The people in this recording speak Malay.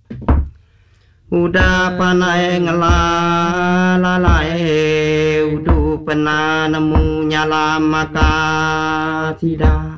Udah panai ngelalai, udah pernah nemu nyala maka tidak.